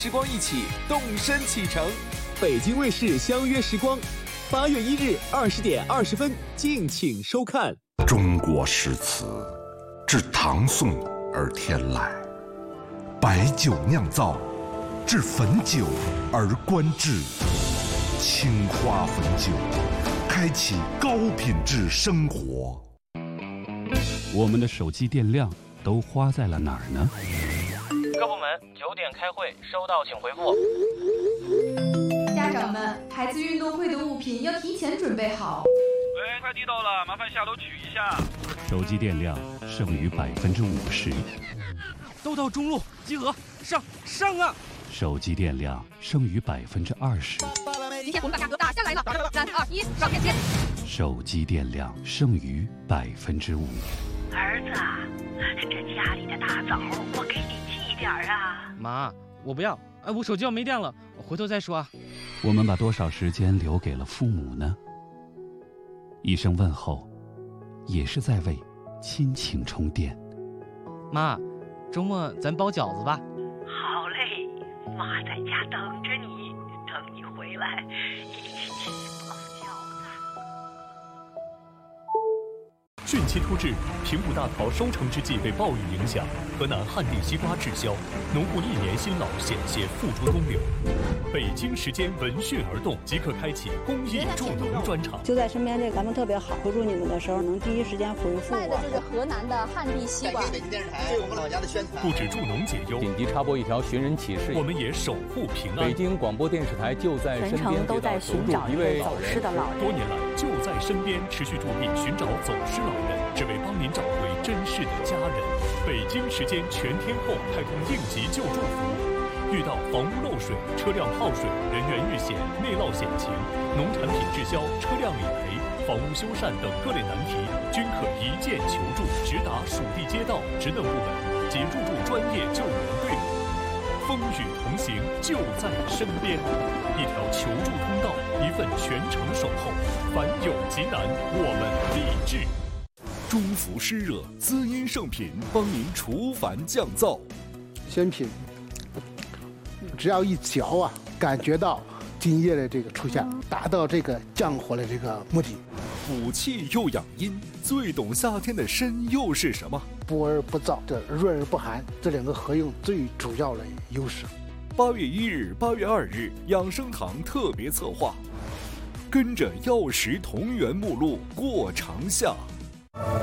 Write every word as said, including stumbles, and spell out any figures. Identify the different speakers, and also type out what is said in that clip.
Speaker 1: 时光一起动身启程，
Speaker 2: 北京卫视相约时光，八月一日二十点二十分，敬请收看。
Speaker 3: 中国诗词自唐宋而天来，白酒酿造，至汾酒而观致，青花汾酒，开启高品质生活。
Speaker 4: 我们的手机电量都花在了哪儿呢？
Speaker 5: 各部门九点开会，收到请回复。
Speaker 6: 家长们，孩子运动会的物品要提前准备好。
Speaker 7: 喂，快递到了，麻烦下楼取一下。
Speaker 4: 手机电量剩余百分之五十。
Speaker 8: 都到中路集合，上上啊！
Speaker 4: 手机电量剩余百分之二十。
Speaker 9: 今天我们把价格打下来了，三二一，上链接。
Speaker 4: 手机电量剩余百分之五。
Speaker 10: 儿子，这家里的大枣我给你寄点啊。
Speaker 8: 妈，我不要，哎，我手机要没电了，我回头再说啊。
Speaker 4: 我们把多少时间留给了父母呢？一声问候，也是在为亲情充电。
Speaker 8: 妈，周末咱包饺子吧。
Speaker 10: 好嘞，妈在家等着你，等你回来一起包饺子。
Speaker 11: 汛期突至，平谷大桃收成之际被暴雨影响，河南旱地西瓜滞销，农户一年辛劳险些付诸东流。北京时间闻讯而动，即刻开启公益助农专场。
Speaker 12: 就在身边，这咱们特别好，回复你们的时候能第一时间回复我。
Speaker 13: 卖的就是河南的旱地西瓜。
Speaker 14: 北京电视台对我们老家的宣传，
Speaker 11: 不止助农解忧，
Speaker 15: 紧急插播一条寻人启事，
Speaker 11: 我们也守护平安。
Speaker 15: 北京广播电视台就在身边，
Speaker 16: 全程都在寻找一位走失的老人。
Speaker 11: 多年来就在身边，持续助力寻找走失老人，只为帮您找回珍视的家人。北京时间全天候开通应急救助服务，遇到房屋漏水、车辆泡水、人员遇险、内涝险情、农产品滞销、车辆理赔、房屋修缮等各类难题，均可一键求助，直达属地街道职能部门及入驻专业救援队伍。风雨同行，就在身边。一条求助通道，一份全程守候。凡有急难，我们立志。
Speaker 1: 中孚湿热滋阴圣品，帮您除烦降燥。
Speaker 17: 鲜品，只要一嚼啊，感觉到津液的这个出现，达到这个降火的这个目的。
Speaker 1: 补气又养阴，最懂夏天的参又是什么？
Speaker 17: 补而不燥，这润而不寒，这两个合用最主要的优势。
Speaker 1: 八月一日、八月二日，养生堂特别策划，跟着药食同源目录过长夏。